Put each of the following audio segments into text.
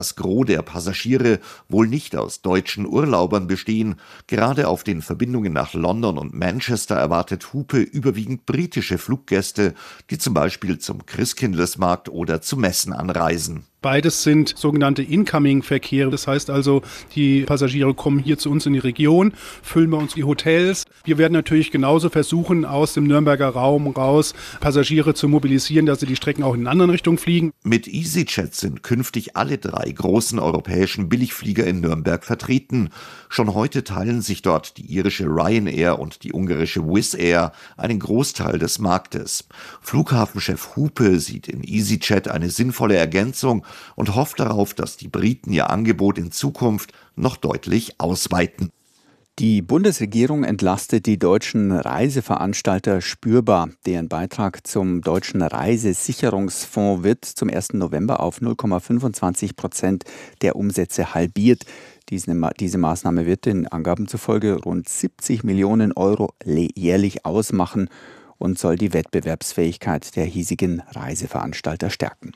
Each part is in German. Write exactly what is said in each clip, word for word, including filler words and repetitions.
das Gros der Passagiere wohl nicht aus deutschen Urlaubern bestehen. Gerade auf den Verbindungen nach London und Manchester erwartet Hupe überwiegend britische Fluggäste, die zum Beispiel zum Christkindlesmarkt oder zu Messen anreisen. Beides sind sogenannte Incoming-Verkehre. Das heißt also, die Passagiere kommen hier zu uns in die Region, füllen bei uns die Hotels. Wir werden natürlich genauso versuchen, aus dem Nürnberger Raum raus Passagiere zu mobilisieren, dass sie die Strecken auch in anderen Richtungen fliegen. Mit EasyJet sind künftig alle drei großen europäischen Billigflieger in Nürnberg vertreten. Schon heute teilen sich dort die irische Ryanair und die ungarische Wizz Air einen Großteil des Marktes. Flughafenchef Hupe sieht in EasyJet eine sinnvolle Ergänzung und hofft darauf, dass die Briten ihr Angebot in Zukunft noch deutlich ausweiten. Die Bundesregierung entlastet die deutschen Reiseveranstalter spürbar. Deren Beitrag zum deutschen Reisesicherungsfonds wird zum ersten November auf null Komma fünfundzwanzig Prozent der Umsätze halbiert. Diese, diese Maßnahme wird den Angaben zufolge rund siebzig Millionen Euro jährlich ausmachen und soll die Wettbewerbsfähigkeit der hiesigen Reiseveranstalter stärken.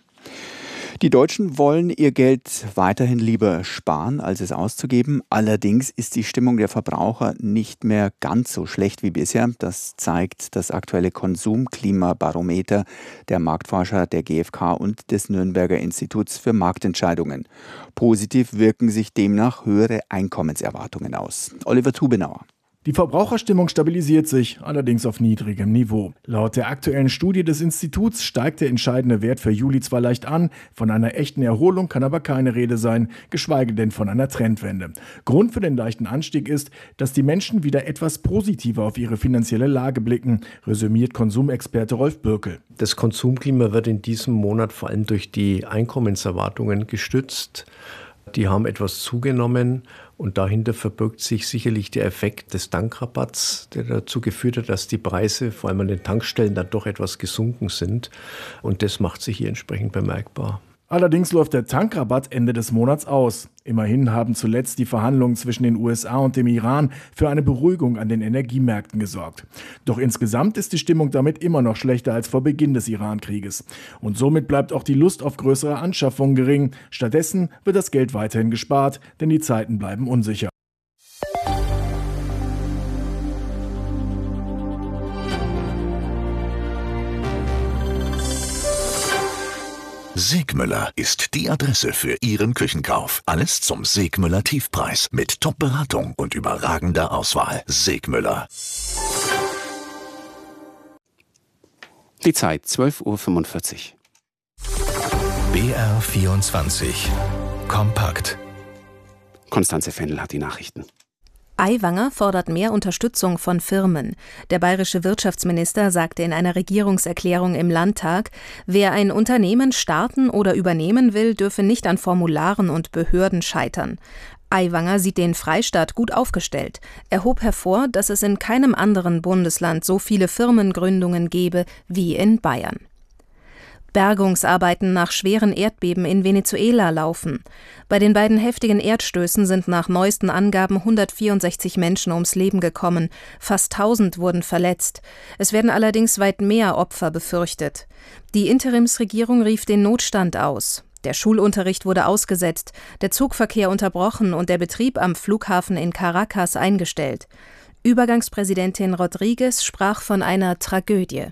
Die Deutschen wollen ihr Geld weiterhin lieber sparen, als es auszugeben. Allerdings ist die Stimmung der Verbraucher nicht mehr ganz so schlecht wie bisher. Das zeigt das aktuelle Konsumklimabarometer der Marktforscher der G f K und des Nürnberger Instituts für Marktentscheidungen. Positiv wirken sich demnach höhere Einkommenserwartungen aus. Oliver Tubenauer. Die Verbraucherstimmung stabilisiert sich, allerdings auf niedrigem Niveau. Laut der aktuellen Studie des Instituts steigt der entscheidende Wert für Juli zwar leicht an, von einer echten Erholung kann aber keine Rede sein, geschweige denn von einer Trendwende. Grund für den leichten Anstieg ist, dass die Menschen wieder etwas positiver auf ihre finanzielle Lage blicken, resümiert Konsumexperte Rolf Bürkel. Das Konsumklima wird in diesem Monat vor allem durch die Einkommenserwartungen gestützt. Die haben etwas zugenommen und dahinter verbirgt sich sicherlich der Effekt des Tankrabatts, der dazu geführt hat, dass die Preise vor allem an den Tankstellen dann doch etwas gesunken sind. Und das macht sich hier entsprechend bemerkbar. Allerdings läuft der Tankrabatt Ende des Monats aus. Immerhin haben zuletzt die Verhandlungen zwischen den U S A und dem Iran für eine Beruhigung an den Energiemärkten gesorgt. Doch insgesamt ist die Stimmung damit immer noch schlechter als vor Beginn des Iran-Krieges. Und somit bleibt auch die Lust auf größere Anschaffungen gering. Stattdessen wird das Geld weiterhin gespart, denn die Zeiten bleiben unsicher. Segmüller ist die Adresse für Ihren Küchenkauf. Alles zum Segmüller Tiefpreis mit Top-Beratung und überragender Auswahl. Segmüller. Die Zeit zwölf Uhr fünfundvierzig. B R vierundzwanzig. Kompakt. Konstanze Fennel hat die Nachrichten. Aiwanger fordert mehr Unterstützung von Firmen. Der bayerische Wirtschaftsminister sagte in einer Regierungserklärung im Landtag, wer ein Unternehmen starten oder übernehmen will, dürfe nicht an Formularen und Behörden scheitern. Aiwanger sieht den Freistaat gut aufgestellt. Er hob hervor, dass es in keinem anderen Bundesland so viele Firmengründungen gebe wie in Bayern. Bergungsarbeiten nach schweren Erdbeben in Venezuela laufen. Bei den beiden heftigen Erdstößen sind nach neuesten Angaben hundertvierundsechzig Menschen ums Leben gekommen, fast tausend wurden verletzt. Es werden allerdings weit mehr Opfer befürchtet. Die Interimsregierung rief den Notstand aus. Der Schulunterricht wurde ausgesetzt, der Zugverkehr unterbrochen und der Betrieb am Flughafen in Caracas eingestellt. Übergangspräsidentin Rodriguez sprach von einer Tragödie.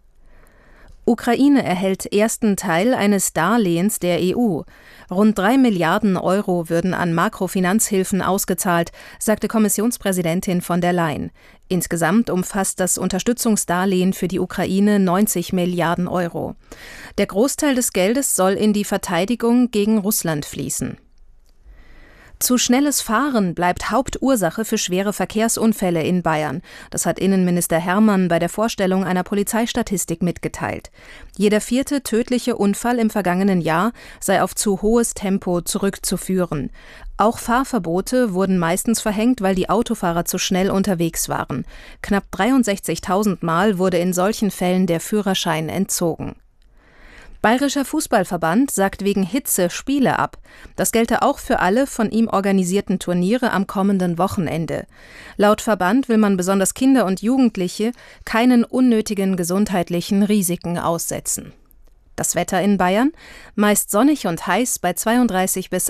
Ukraine erhält ersten Teil eines Darlehens der E U. Rund drei Milliarden Euro würden an Makrofinanzhilfen ausgezahlt, sagte Kommissionspräsidentin von der Leyen. Insgesamt umfasst das Unterstützungsdarlehen für die Ukraine neunzig Milliarden Euro. Der Großteil des Geldes soll in die Verteidigung gegen Russland fließen. Zu schnelles Fahren bleibt Hauptursache für schwere Verkehrsunfälle in Bayern. Das hat Innenminister Hermann bei der Vorstellung einer Polizeistatistik mitgeteilt. Jeder vierte tödliche Unfall im vergangenen Jahr sei auf zu hohes Tempo zurückzuführen. Auch Fahrverbote wurden meistens verhängt, weil die Autofahrer zu schnell unterwegs waren. Knapp dreiundsechzigtausend Mal wurde in solchen Fällen der Führerschein entzogen. Bayerischer Fußballverband sagt wegen Hitze Spiele ab. Das gelte auch für alle von ihm organisierten Turniere am kommenden Wochenende. Laut Verband will man besonders Kinder und Jugendliche keinen unnötigen gesundheitlichen Risiken aussetzen. Das Wetter in Bayern: meist sonnig und heiß bei zweiunddreißig bis